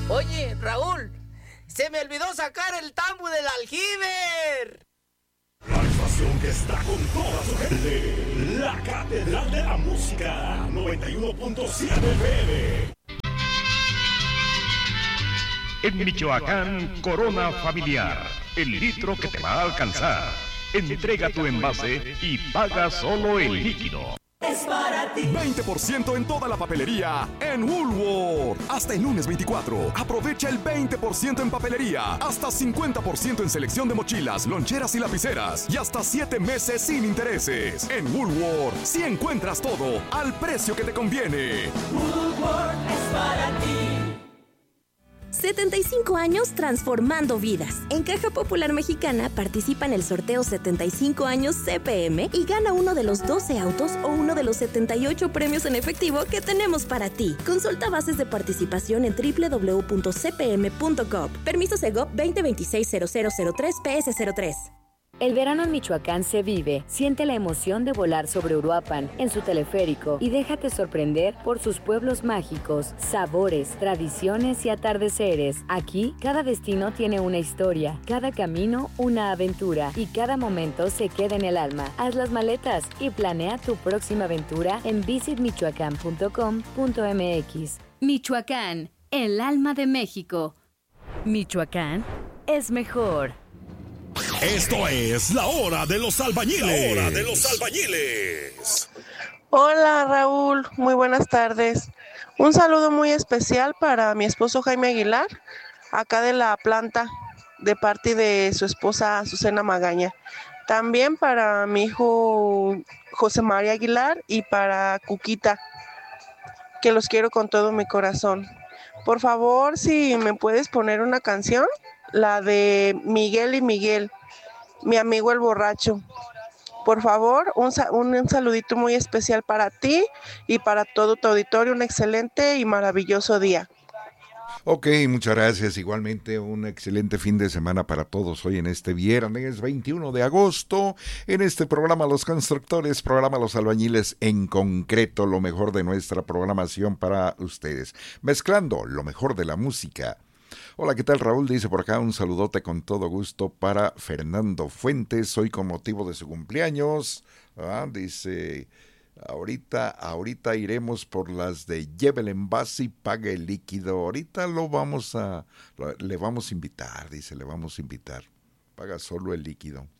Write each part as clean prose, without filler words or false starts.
Oye, Raúl, se me olvidó sacar el tambo del aljibe. La estación que está con toda su gente, la Catedral de la Música, 91.7 FM. En Michoacán, Corona Familiar, el litro que te va a alcanzar. Entrega tu envase y paga solo el líquido. Es para ti. 20% en toda la papelería en Woolworth. Hasta el lunes 24. Aprovecha el 20% en papelería. Hasta 50% en selección de mochilas, loncheras y lapiceras. Y hasta 7 meses sin intereses. En Woolworth, si encuentras todo al precio que te conviene. Woolworth es para ti. 75 años transformando vidas. En Caja Popular Mexicana participa en el sorteo 75 años CPM y gana uno de los 12 autos o uno de los 78 premios en efectivo que tenemos para ti. Consulta bases de participación en www.cpm.gov. Permiso Segov 2026-0003-PS03. El verano en Michoacán se vive. Siente la emoción de volar sobre Uruapan en su teleférico y déjate sorprender por sus pueblos mágicos, sabores, tradiciones y atardeceres. Aquí, cada destino tiene una historia, cada camino una aventura y cada momento se queda en el alma. Haz las maletas y planea tu próxima aventura en visitmichoacán.com.mx. Michoacán, el alma de México. Michoacán es mejor. Esto es la hora de los albañiles. La hora de los albañiles. Hola Raúl, muy buenas tardes. Un saludo muy especial para mi esposo Jaime Aguilar, acá de la planta, de parte de su esposa Azucena Magaña. También para mi hijo José María Aguilar y para Cuquita, que los quiero con todo mi corazón. Por favor, si me puedes poner una canción, la de Miguel y Miguel, mi amigo el borracho. Por favor, un saludito muy especial para ti y para todo tu auditorio. Un excelente y maravilloso día. Ok, muchas gracias. Igualmente un excelente fin de semana para todos hoy en este viernes 21 de agosto. En este programa Los Constructores, programa Los Albañiles, en concreto lo mejor de nuestra programación para ustedes. Mezclando lo mejor de la música. Hola, ¿qué tal, Raúl? Dice por acá un saludote con todo gusto para Fernando Fuentes, hoy con motivo de su cumpleaños. Dice, ahorita iremos por las de lleve el envase y pague el líquido. Ahorita le vamos a invitar, dice, le vamos a invitar. Paga solo el líquido.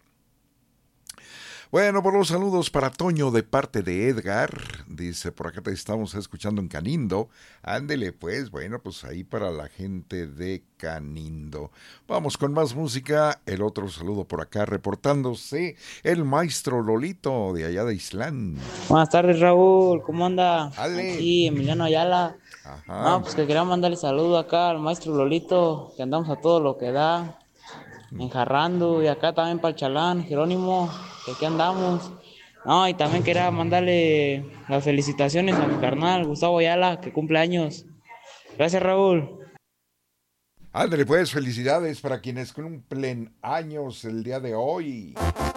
Bueno, por los saludos para Toño de parte de Edgar, dice, por acá te estamos escuchando en Canindo, ándele pues, bueno, pues ahí para la gente de Canindo. Vamos con más música, el otro saludo por acá reportándose, el maestro Lolito de allá de Islán. Buenas tardes, Raúl, ¿cómo anda? Ale. Aquí, Emiliano Ayala. Ajá. No, pues que quería mandarle saludo acá al maestro Lolito, que andamos a todo lo que da. Enjarrando, y acá también para el Chalán, Jerónimo, que aquí andamos. No, y también quería mandarle las felicitaciones a mi carnal, Gustavo Ayala, que cumple años. Gracias, Raúl. Ándale pues, felicidades para quienes cumplen años el día de hoy.